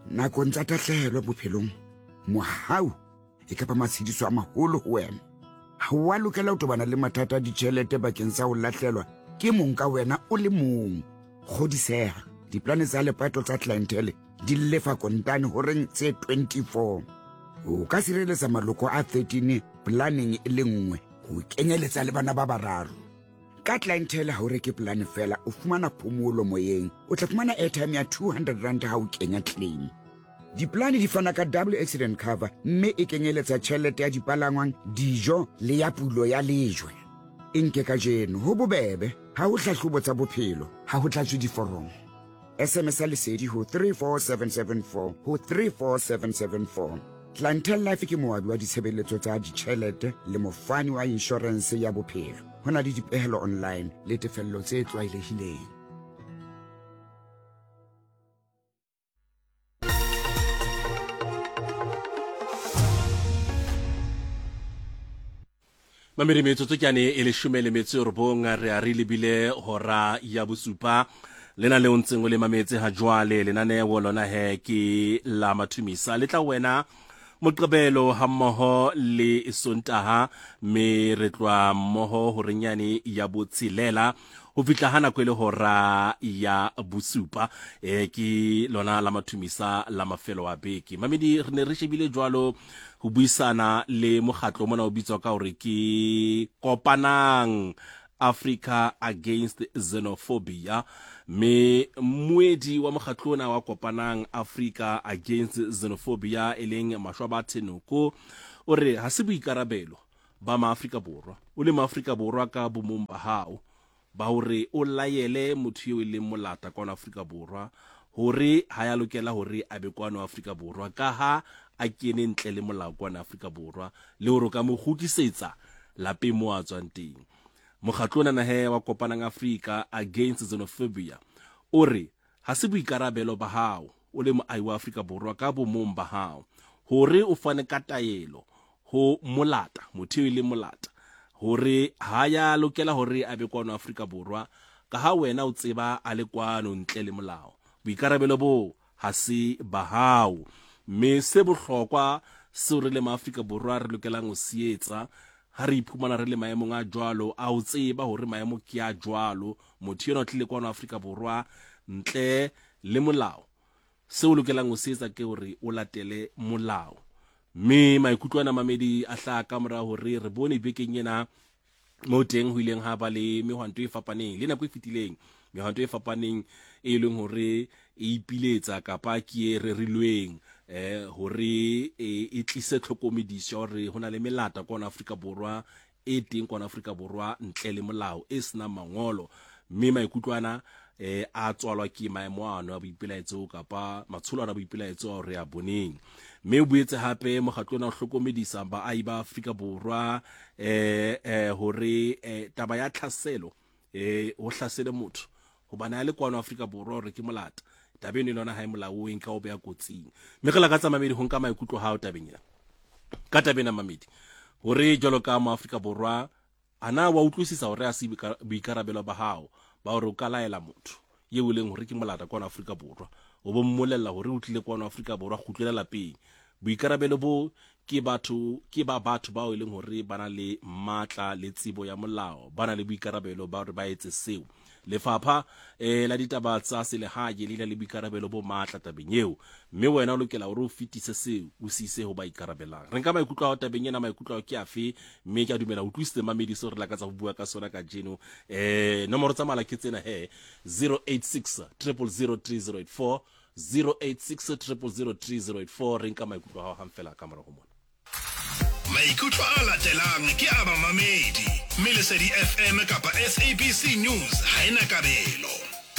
nakong tsa tahlehelo bophelong mohau e ka ba matshediso a maholo ho wena. Ha wa lokela ho tobana le mathata a ditjhelete bakeng sa ho lahlelwa ke mong ka wena o le mong. Kgodiseha, diplane tsa lepato tsa clientele di lefa kontane horeng tse 24. O ka sireletsa maloko a 13 planning e le nngwe ho kenyeletsa le bana ba bararo. Ka clientele ha o reke plan fela o fumana phomolo moyeng, o tla fumana airtime ya 200 rand ha o kenya claim. Diplane di fana ka double accident cover mme e kenyeletsa tjhelete ya dipalangwang, dijo le ya pulo ya lejwe. Nke ka jeno ho bobebe ha o hlahlobo tsa bophelo ha ho tlatswe diforomo. SMS lesedi ho 34774 ho 34774. Clientele Life ke moabi wa ditshebeletso tsa ditjhelete le mofani wa insurance ya bophelo. Ho na le dipehelo online le tefello tse tlwaelehileng. Mamedi metsotso ke ane e le 19 re a re lebile hora ya bosupa lena le ntseng o le mametse ha jwale lenaneo lona he ke la mathumisa le tla wena moqebelo ha mmoho le Sontaha me re tlwa mmoho ho renyane ya botsilela ho fitla hana kwele hora ya bosupa ke lona la mathumisa la mafelo a beke. Mamedi re ne re shebile jwalo ho buisana le mokgatlo mona o bitswa ka hore ke Kopanang Africa Against Xenophobia. Me muedi wa mokgatlo ona wa Kopanang Africa Against Xenophobia eleng Mashwaba Thenoko o re ha se boikarabelo ba maAfrika Borwa o le maAfrika Borwa ka bomong ba hao ba hore o laele motho eo le molata kwa Afrika Borwa hore ha ya lokela hore a be kwa Afrika Borwa ka ha a kene ntle le molao kwa Afrika Borwa le hore ka mo khutisetsa lapeng mo a tswang teng. Mokgatlo ona he wa Kopanang Africa Against Xenophobia o re ha se boikarabelo ba hao o le moahi wa Afrika Borwa ka bomong ba hao hore o fane ka taelo ho molata motho eo le molata hore ha ya lokela hore a be kwa Afrika Borwa ka ha wena o tseba a le kwano ntle le molao. Boikarabelo bo ha se ba hao me se bohlokwa se re le maAfrika Borwa re lokelang ho sietsa ha re iphumana re le maemong a jwalo a o tseba hore maemo ke a jwalo motho yona o tlile kwa Afrika Borwa ntle le molao. Se o lokelang ho sietsa ke hore o latele molao. Me maikutwana Mamedi a hla ka mora hore re bone bekeng ena mo teng ho ileng ha ba le mehwanto e fapaneng le nako e fetileng mehwanto e fapaneng e leng hore e ipiletsa kapa ke re rilweng hore e tlise tlhokomediso hore hona le melata kwa Afrika Borwa e teng kwa Afrika Borwa ntle le molao e sena mangolo. Me maikutwana a tswalwa ke maemo ano a boipelaetso kapa matsholo a boipelaetso hore a boneng. Me o boetse hape mokgatlo ona o hlokomedisa baahi ba Afrika Borwa hore taba ya tlhaselo ho hlasele motho hobane a le kwa Afrika Borwa hore ke molata tabeng lona ha e molaong ka o be ya kotsing. Me re la ka tsa Mamedi ho nka maikutlo ha o tabeng ena ka tabena Mamedi hore jwalo ka mo Afrika Borwa ana wa utlwisisa hore a se boikarabelo ba hao ba hore o ka laela motho yeo leng hore ke molata kwa Afrika Borwa o bo mmolella hore o tlile kwa Afrika Borwa khutlela lapeng. Boikarabelo bo ke batho bao e leng hore bana le matla le tsebo ya molao bana le boikarabelo ba hore ba etse seo. Lefapha la ditaba tsa selehae le le boikarabelo bo matla tabeng eo mme wena o lokela hore o fetise seo o sise ho ba ikarabelang. Re nka maikutlo a tabeng ena maikutlo ke afe mme ke a dumela o twisitse Mamedi so re la ka tsa ho bua ka sona ka jeno. Nomoro tsa mala ke tsena he 086 000 3084 086 000 3084 re nka maikutlo ha hamfela ka mora ho mona. Maikutlo a latelang ke a ba Mamedi Melesedi FM kapa SABC News ha ena kabelo.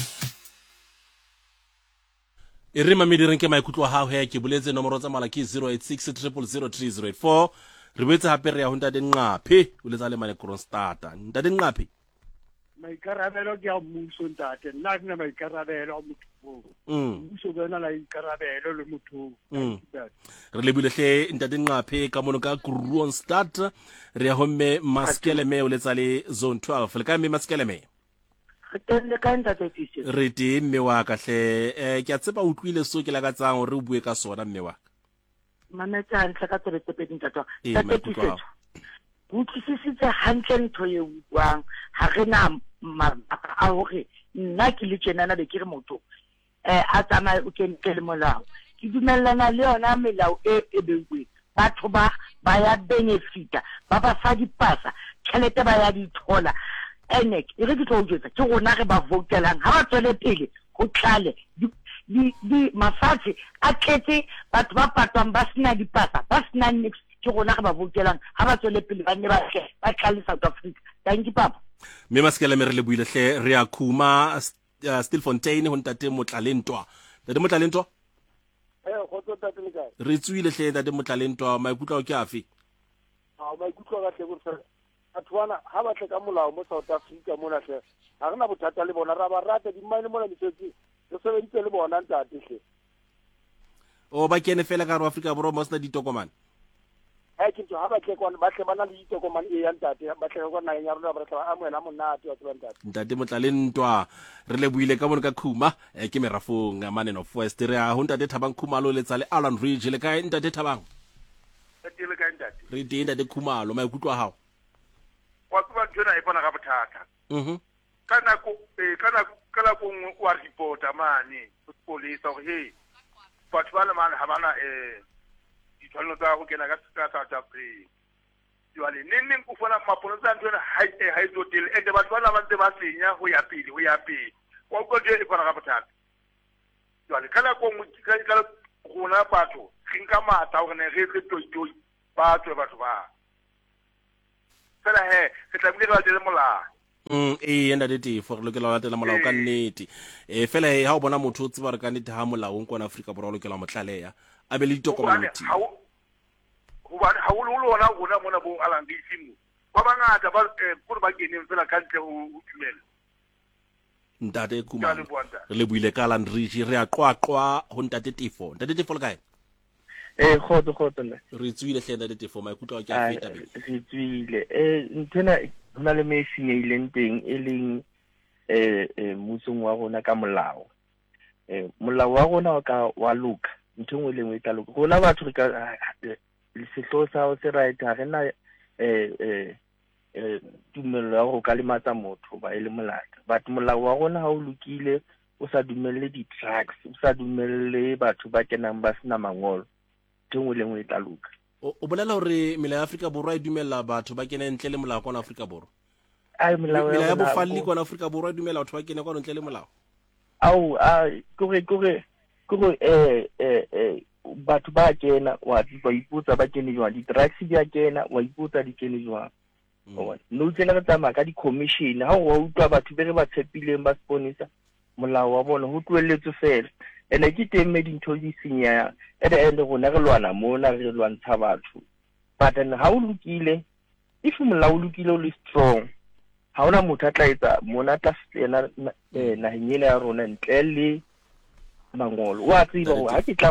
E re Mamedi re nke maikutlo a hao he ke boletse nomoro tsa mala ke 086 000 3084 re boetse hape re ya ho Ntate Nqaphe o letsa le mane Kronstadta. Ntate Nqaphe maikarabelo ke a mmuso ntate nna ke na maikarabelo a motho mmuso bona la ikarabelo le motho re lebile hle Ntate Nqaphe ka mono ka Kronstadta re ya ho mme Maskeleme o letsa le Zone 12 le ka mme Maskeleme re tenne ka ntate Tisetso. re teng mme wa ka hle ke a tseba o utlwile so ke la ka tsang hore o bue ka sona mme wa ka Mametsa hantle ka tsebe tse pedi ntate. Ee, Ntate maikutlo a hao. Tisetso. Ho tlisisitse hantle ntho e buang ha re na mabaka a hore nna ke le tjenana be ke re motho a tsamaya o kene le molao. Ke dumellana le yona melao e beuweng. Batho ba ya benefita ba ba fa dipasa tšhelete ba ya di thola ene e re ke tlo o jwetsa ke rona re ba votelang ha ba tswele pele go tlale di mafatshe a tletse batho ba patwang ba sena dipasa ba sena nix ke rona re ba votelang ha ba tswele pele ba ne ba tlale South Africa. Thank you papa. mme masekela me re le buile hle re a khuma Stilfontein ho ntate Motlalentwa ntate Motlalentwa go tsotsa tse le kae re tswile hle ntate Motlalentwa maikutlo ke afe maikutlo ka tle gore batho bana ha ba tle ka molao mo South Africa mona hle ha rena bothata le bona ra ba rata di mmane mona ditse re sebeditse le bona ntate hle o ba kene fela ka re Afrika Borwa mo sena ditokomane ke ntho ha ba tle kwana ba tle bana le ditokomane e ya ntate ba tle go nna ya rona ba tla a moena monate wa tseba ntate Motlalentwa re le buile ka bona ka khuma ke merafong a Manen of West re a ho ntate Thabang Khumalo le tsale Alan Ridge le kae ntate Thabang le ka ntate re teng ntate Khumalo maikutlo a hao wa tseba jona e bona ga bothata kana ko wa reporta mane go polisa go hey batho ba le mane ha bana ditshwanelo tsa go kena ka South Africa jwale neng go fona maponisa ntwana ha hotel ende batho ba ba ntse ba senya go ya pele wa go je e bona ga bothata jwale kana ko ka gona batho rinka mata gore ne re toitoi ba tswe batho ba fela ke tla bile ba le molao enda de tefo re lokela ho latela molao ka nnete fela ha o bona motho o tseba re ka nnete ha molao nko na Afrika Borwa o lokela ho motlaleya a be le ditokomane hobane ha o lona gona mona bo Alan Ridge ba bangata ba gore ba keneng fela ka ntle ho dumela ntate Khumalo re le buile ka Alan Ridge re a qwaqwa ho ntate Tefo le kae Khotso nna re tswile hle ntate Tefo maikutlo a ke a feta be re tswile ntena hona le me senyehileng teng e leng mmusong wa rona ka molao molao wa rona wa loka ntho ngwe le ngwe tla loka rona batho re ka sehlo sa o se right ha rena tumello ya go ka lematsa motho ba ile molata but molao wa rona ha o lokile o sa dumelle di-trucks o sa dumelle batho ba kenang ba sena mangolo ntho ngwe le ngwe tla loka o bolela hore melao ya Afrika Borwa e dumella batho ba kena ntle le molao kwa Afrika Borwa melao ya bofalli kwa Afrika Borwa e dumella batho ba kena kwa ntle le molao kore batho ba kena wa ipotsa ba kene jwang di-drugs di a kena wa ipotsa di kene jwang no tsena re tsamaya ka di-commission ha wa utlwa batho be re ba tshepileng ba sponisa molao wa bona ho tlohelletswe fela ene ke teng me dintho di senyang ene rona re lwana mona re lwantsha batho but ha o lokile if molao o lokile o le strong ha ona motho a tla etsa mona tla tsena naheng ena ya rona ntle le mangolo wa tseba hore ha ke tla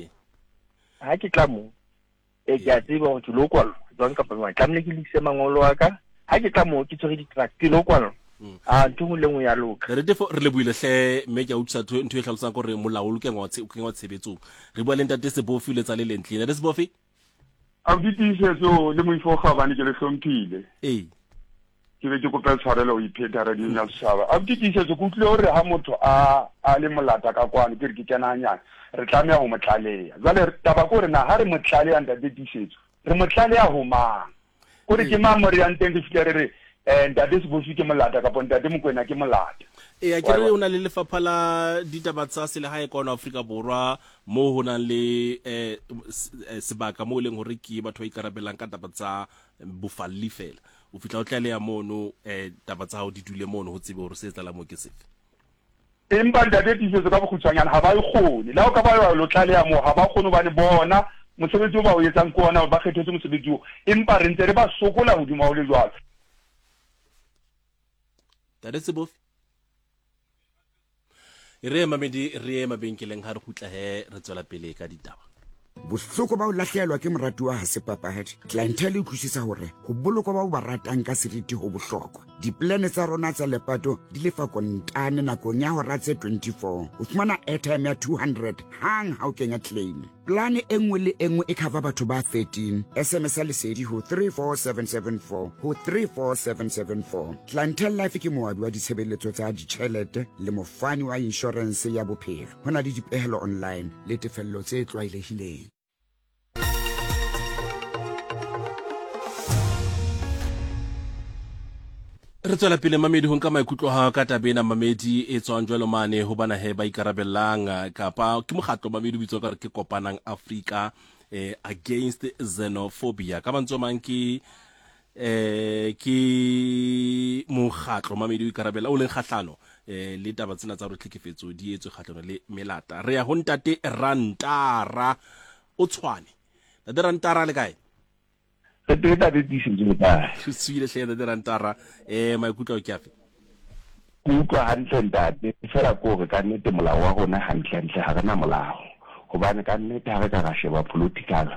mo ke a tseba hore ke lo kwalwa jwang kapa jwang tlamehile ke lekise mangolo wa ka ha ke tla mo ke tshwere di-truck ke lo kwalwa ntho ngwe le ngwe ya loka re le buile hle mme ke a utlwisa ntho e hlalosang gore molao o lokeng wa tshebetsong re bua le ntate Sebofi le tsa le lentle ntate Sebofi a ditisetso le moifo bane ke le hlomphile ke be ke kopa tshwarelo o ipheta radio ya setšhaba a ditisetso ke utlwile gore ha motho a le molata ka kwane ke re ke kenanyana re tlameya go motlaleya jwale taba ko re na ha re motlaleya ntate Tisetso re motlaleya ho mang kore ke mang mo re yang teng ke fitlhe re re ntate Sebofi ke molata kapa ntate Mokoena ke molata ke re o na le lefapha la ditaba tsa selehae kwa Afrika Borwa mo ho nang le sebaka mo leng hore ke batho ba ikarabelang ka taba tsa bofalli fela o fitla o tlaleya mono taba tsa hao di dule mono ho tsebe hore se etsahala mo ke sefe empa ntate Tisetso ka bokgutshwanyana ha ba ikgone la o ka ba lo tlaleya mo ha ba kgone ba ne bona mosebetsi o ba o etsang ko ona ba kgethetse mosebetsi o empa re ntse re ba sokola hodima ho le jwalo ntate Sebofi re ema mabenkeleng ha re khutla he re tswela pele ka ditaba bohloko ba ho lahlehelwa ke moratuwa ha se papadi. Clientele e utlwisisa hore ho bolokwa ba o ba ratang ka seriti ho bohlokwa. Diplane tsa rona tsa lepato di lefa kontane nakong ya hora tse 24. O fumana airtime ya 200 hang ha o kenya claim. Plane e nngwe le e nngwe e cover batho ba 13. SMS a lesedi ho 34774 ho 34774. Clientele Life ke moabi wa ditshebeletso tsa ditjhelete le mofani wa insurance ya bophelo. Ho na le dipehelo online le tefello tse tlwaelehileng. Re tswela pele mamedi ho nka maikutlo ha ka tabena mamedi e tswang jwalo mane ho bana he ba ikarabellang kapa ke mokgatlo mamedi o bitswa ka re ke Kopanang Africa against xenophobia ka bantso mang ke mokgatlo mamedi o ikarabela o leng kgahlano le taba tsena tsa re tlhekefetso di etswe kgahlano le melata. Re ya ho ntate Rantara o tshwane. Ntate Rantara le kae? Teta di tsile ba. Tsile hle ntate Rantara maikutlo ke afe? Utlwa hantle ntate fela ko re ka nnete molao wa rona hantle ha rena molao. Hobane ka nnete ha re ka sheba political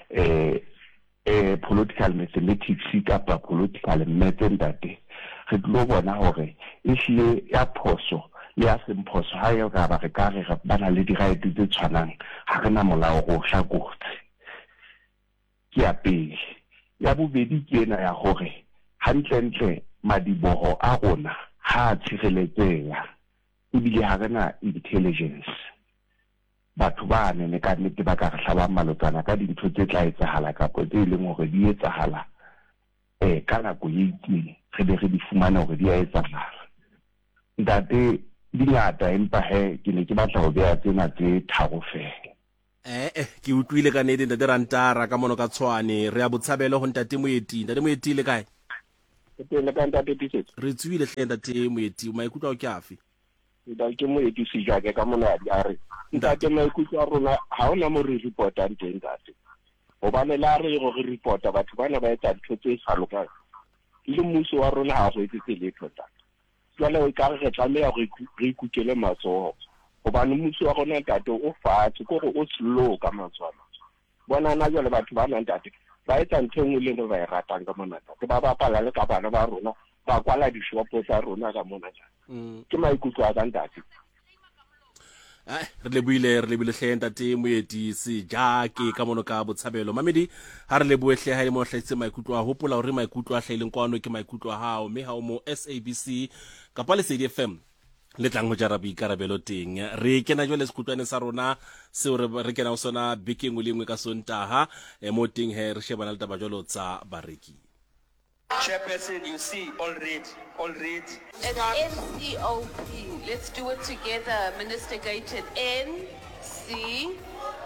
mathematics kapa political math ntate re tlo bona hore e hlile ya phoso le ya semphoso ha ya ka ba re ka re bana le di right tse tshwanang ha rena molao go hlakotse. Ke ya pele. Ya bobedi ke ena ya hore hantle madiboho a rona ha tshireletseha ebile ha rena intelligence. Batho ba nene ka nnete ba ka re hlaba malotsana ka dintho tse tla etsahala kapa tse leng hore di etsahala ka nako e itseng re be re di fumana hore di a etsahala. Ntate di ngata empa he ke ne ke batla ho beha tsena tse tharo fela. Ke utlwile ka nete ntate Rantara ka mono ka tshwane re a botshabelo ho ntate Moeti. Ntate Moeti le kae? Ke ka ntate Tisetso. Re tswile hle ntate Moeti maikutlo a ke afe? Ke Moeti sejake ka mona a re ntate maikutlo a rona ha ona mo re reportang teng ntate. Hobane la re go re reporta batho bana ba etsa dintho tse sa lokang. Le mmuso wa rona ha go etse letho ntate. Jwale o ka re tlameha re ikukele matsoho. Hobane mmuso wa rona ntate o fatshe gore o slow ka matshwana. Bona na jwale batho ba ntate ba etsa ntho engwe le nngwe ba e ratang ka mona ntate. Ba bapala le ka bana ba rona ba kwala dishopo tsa rona ka mona jana. Ke maikutlo a ka ntate. Re lebile hle ntate Moeti sejake ka mono ka botshabelo. Mamedi ha re leboe hle ha e mo hlahitse maikutlo a hopola hore maikutlo a hlaileng kwano ke maikutlo a hao mme ha o mo SABC kapa le CDFM le tlang ho jara boikarabelo teng. Re kena jwale sekhutlwane sa rona seo re kena ho sona bekeng le ngwe ka Sontaha mo teng he re shebana le taba jwalo tsa bareki. Chairperson, you see already. It's NCOP. Let's do it together. Minister Gated. NCOP.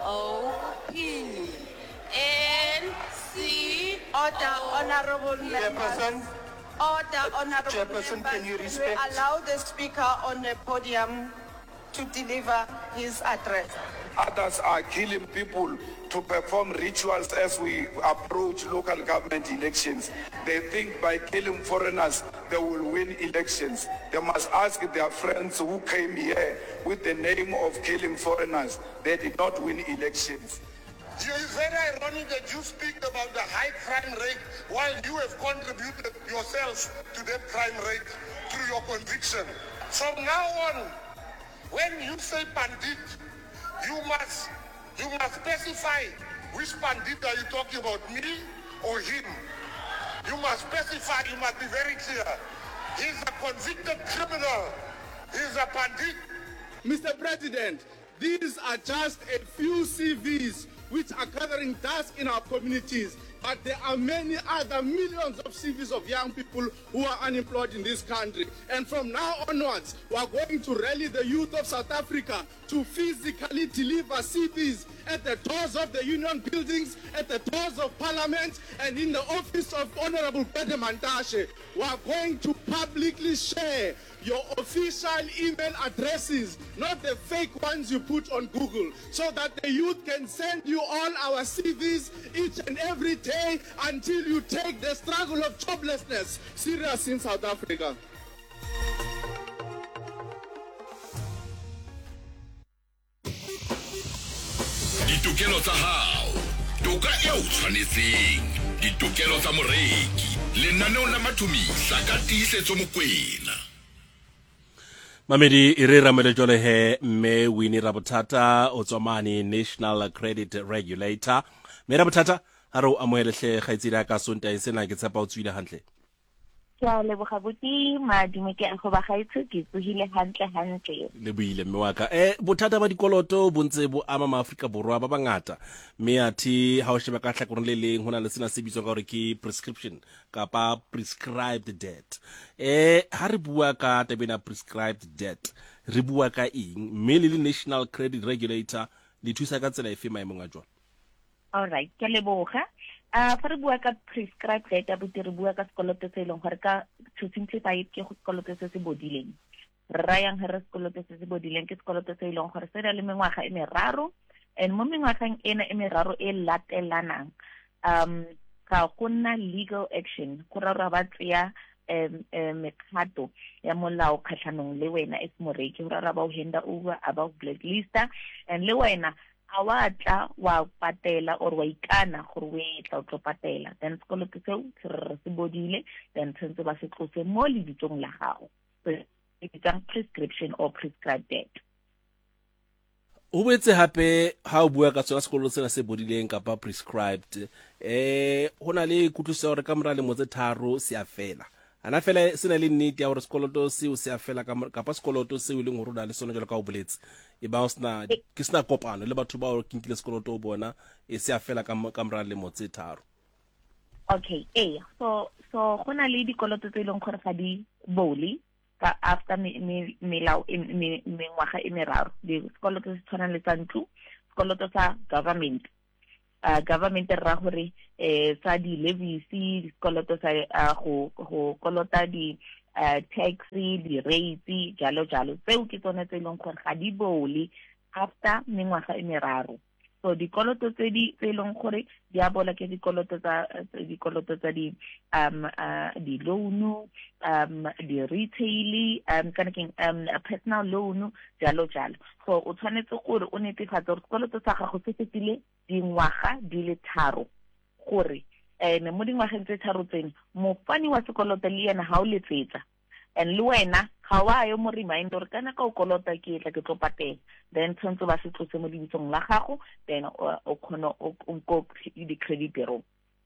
NC. Order, honorable members. Order, honorable Chairperson, members. can you respect? We allow the speaker on the podium to deliver his address. Others are killing people to perform rituals as we approach local government elections. They think by killing foreigners, they will win elections. They must ask their friends who came here with the name of killing foreigners. They did not win elections. It is very ironic that you speak about the high crime rate while you have contributed yourselves to that crime rate through your conviction. From now on, when you say bandit, you must specify which bandit are you talking about, me or him? You must specify, you must be very clear. He's a convicted criminal. He's a bandit. Mr. President, these are just a few CVs which are gathering dust in our communities. But there are many other millions of CVs of young people who are unemployed in this country. And from now onwards, we are going to rally the youth of South Africa to physically deliver CVs at the doors of the union buildings, at the doors of parliament, and in the office of Honorable Pede Mantashe. We are going to publicly share your official email addresses, not the fake ones you put on Google, so that the youth can send you all our CVs each and every day until you take the struggle of joblessness serious in South Africa. ditokelo tsa hao, toka eo tshwanetseng, ditokelo tsa moreki, lenaneo la mathomisa ka tiisetso Mokwena. Mamedi ire ramele jole he mme Winnie Rabothata o tswamane National Credit Regulator. Me Rabothata ha re o amohelehle kgaitsedi ka sonta sena ke tshepa o tswile hantle. Ke le bogabuti madume ke go ba gaitse ke tsogile hantle le buile mme wa ka bothata ba dikoloto bontse bo ama maAfrika Borwa ba bangata mme athi ha o sheba ka hlakoreng le leng hona le sena se bitswa ka hore ke prescription kapa prescribed debt ha re bua ka tabena prescribed debt re bua ka eng mme le National Credit Regulator le thusa ka tsela efe maemong a jona? All right, ke leboga. Fa re bua ka prescribed debt abuti re bua ka sekoloto se leng gore ka to simplify it ke sekoloto se se bodileng. Rayang re sekoloto se se bodileng ke sekoloto se leng gore se le mengwaga e meraro and mo mengwageng ena e meraro e latelanang ga gonna legal action go ra ba tseya mekgato ya molao khatlhanong le wena e se moreki go ra ba o hand over about blacklista and le wena a wa tla wa patela or wa ikana gore we tla o tlo patela then sekoloto seo se bodile then tshentse ba se tlose mo le ditong la gago so it's a prescription or prescribed debt. O boetse hape ha o bua ka tsona sekoloto sena se bodileng kapa prescribed hona le kutluso gore ka mora le motse tharo se a fela ana fela sena le nnete ya gore sekoloto seo se a fela kapa sekoloto seo le ngoro le sona jalo ka o boletse e ba sna ke sna kopano le batho ba o kinkile sekoloto o bona e se a fela ka mora le motse tharo. Okay, so gona le dikoloto tse leng gore ga di boli ka after melao mengwaga e meraro di sekoloto se tshwana le tantlu sekoloto sa government ra gore sa di levies dikoloto sa go kolota di tax di rates jalo tseo ke tsone tse leng gore ga di bole after mengwaga e meraro so dikoloto tse leng gore di a bola ke dikoloto tsa di loan di retail kana ke personal loan jalo so o tshwanetse gore o netefatse gore sekoloto sa gago se fetile dingwaga di le tharo gore mo dingwageng tse tharo tseno mofani wa sekoloto le yena ha o letsetsa and le wena ga wa yo mo reminder kana ka o kolota ke tla ke tlo patela then tshwanetse ba se tlose mo dibitsong la gago then o khona o go di credit bureau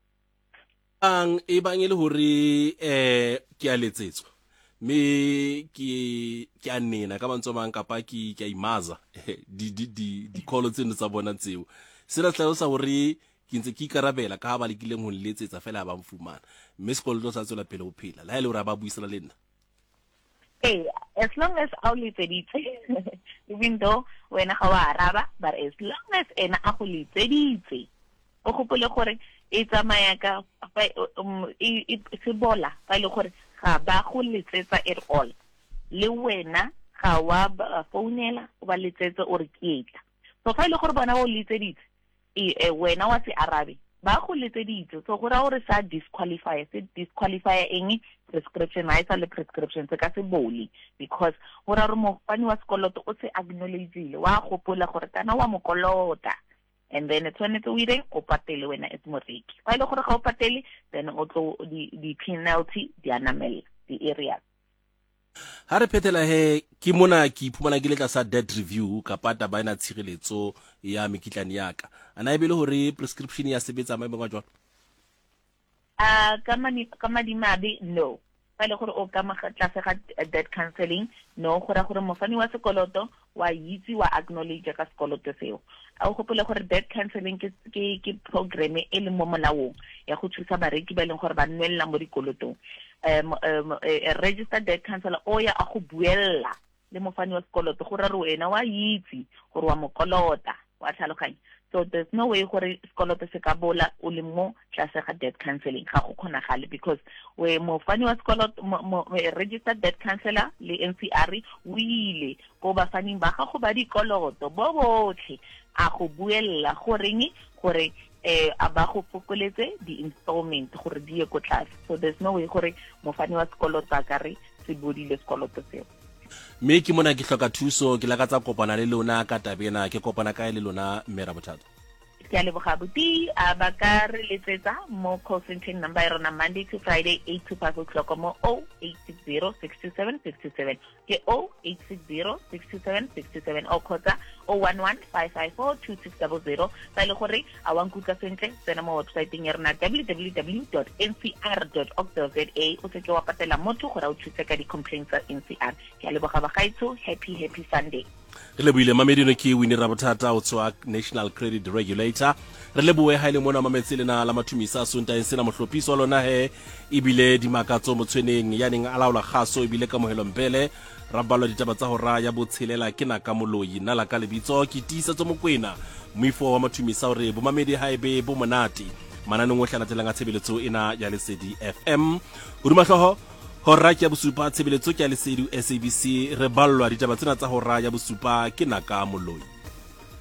e bang le hore ke a letsetswa me ke a nena ka bantso mang kapa ke a imaza di call tseno tsa bona tseo sena tla sa hore ke ntse ke ikarabela ka ba le kileng ho letsetsa fela ba mfumana mme sekoloto sa tsela pele o phela la ile hore ba buisana le nna as long as I'll even though when I araba, but as long as ena a go letseditse o gopole gore e tsamaya ka e se bola fa ile gore ga ba go letsetsa at all le wena ga wa founela o ba letsetsa o re kietla so fa ile gore bona o letseditse wena wa se arabe ba go letseditse so go ra gore sa disqualify eng prescription ha isa le prescription se ka se boli because go ra re mo fani wa sekoloto o se acknowledgeile wa gopola gore kana wa mokolota and then it's when it's waiting o patele wena it's moreki fa ile gore ga o patele then o tlo di penalty di anamela di area ha re phethela he ke mona ke iphumana ke letla sa debt review ka pata ba ina tshireletso ya mekitlane yaka ana e bele hore prescription ya sebetsa maemo ga jwa ka madimabe no fa le gore o ka magatla ga debt counseling no gore mofani wa sekoloto wa itse wa acknowledge ka sekoloto seo a go gopole gore debt counseling ke program e le mo molaong ya go thusa bareki ba leng gore ba nnwella mo dikolotong registered debt counselor o ya a go buella le mofani wa sekoloto gore re wena wa itse gore wa mokolota wa tlhaloganya so there's no way gore sekoloto se ka bola o le mo tlase ga debt counseling ga go kgonagale because we mofani wa sekoloto registered debt counselor le NCR o ile go ba faning ba ga go ba dikoloto bo botlhe a go buella goreng gore a ba go fokoletse di installment gore di ye go tlase so there's no way gore mofani wa sekoloto a ka re se bodile sekoloto seo me ke mona ke hloka thuso ke la ka tsa kopana le lona ka tabena ke kopana ka le lona Mme Rabothata ke a leboga buti ba ka re letsetsa mo call center number ya rona Monday to Friday 8 to 5 o'clock mo 0860-627-627 ke 0860-627-627 o khotsa 011-554-2600 ba ile gore a wa nkutla sentle tsena mo website-eng ya rona www.ncr.org.za o se ke wa patela motho gore o thuse ka di-complaints tsa NCR ke a leboga bagaetsho happy Sunday re leboile mamedino ke Winnie Rabothata o tswa National Credit Regulator re leboe ha ile mona mametse lena la mathumisa a sonta e sena mohlophiso wa lona he ibile dimakatso motshweneng ya neng a laola kgaso ibile ka mohelo mpele ra balwa ditaba tsa hora ya botshelela ke na ka moloi nna la ka lebitso ke tiisetso mokwena moifo wa mathumisa hore bo mamedi ha ebe bo monate mananeng o hlanatelang a tshebeletso ena ya Lesedi FM huduma hloho hora ke ya bosupa tshebeletso ke ya Lesedi SABC re ballwa ditaba tsena tsa hora ya bosupa ke na ka moloi